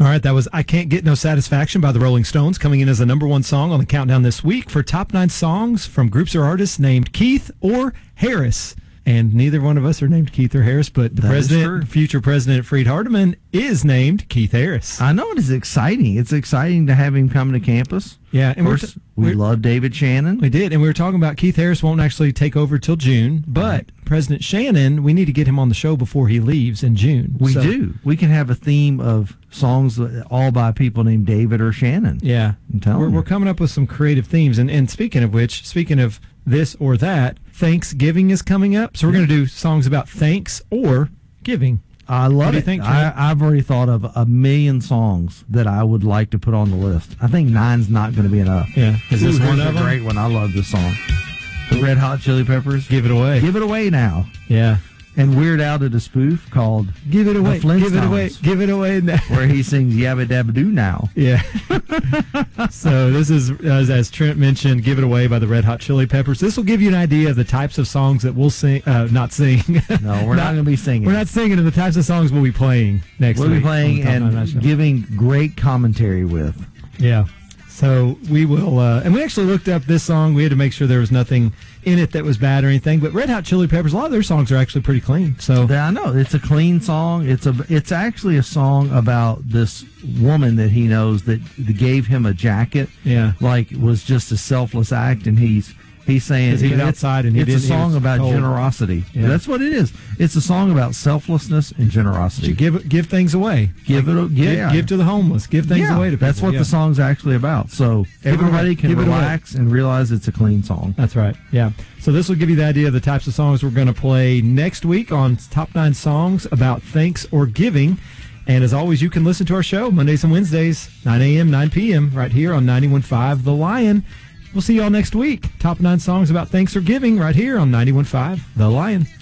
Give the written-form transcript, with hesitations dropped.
All right, that was I Can't Get No Satisfaction by the Rolling Stones, coming in as the number one song on the countdown this week for top 9 songs from groups or artists named Keith or Harris. And neither one of us are named Keith or Harris, but the future president, Freed Hardeman, is named Keith Harris. I know, it is exciting. It's exciting to have him come to campus. Yeah, and of course, we love David Shannon. We did, and we were talking about Keith Harris won't actually take over till June, but President Shannon, we need to get him on the show before he leaves in June. We do. We can have a theme of songs all by people named David or Shannon. Yeah, we're coming up with some creative themes. And speaking of which, speaking of this or that, Thanksgiving is coming up, so we're going to do songs about thanks or giving. I love it. I've already thought of 1,000,000 songs that I would like to put on the list. I think 9's not going to be enough. Yeah, is this one of them? A great one. I love this song. The Red Hot Chili Peppers. Give it away. Give it away now. Yeah. And Weird Al did a spoof called "Give It Away." Give it away. Give it away now. Where he sings "Yabba Dabba Doo" now. Yeah. So this is, as Trent mentioned, "Give It Away" by the Red Hot Chili Peppers. This will give you an idea of the types of songs that we'll sing. Not sing. No, we're not going to be singing. We're not singing. And the types of songs we'll be playing next week. We'll be playing and giving great commentary with. Yeah. So we will, and we actually looked up this song. We had to make sure there was nothing in it that was bad or anything. But Red Hot Chili Peppers, a lot of their songs are actually pretty clean. So I know it's a clean song. It's actually a song about this woman that he knows that gave him a jacket. Yeah, like was just a selfless act, and he's saying he was outside and it's a song about generosity. Yeah. That's what it is. It's a song about selflessness and generosity. Give things away. Give to the homeless. Give things away to people. That's what the song's actually about. So everybody can relax and realize it's a clean song. That's right. Yeah. So this will give you the idea of the types of songs we're going to play next week on Top 9 Songs about thanks or giving. And as always, you can listen to our show Mondays and Wednesdays, 9 a.m., 9 p.m., right here on 91.5 The Lion. We'll see you all next week. Top 9 songs about thanks or giving right here on 91.5 The Lion.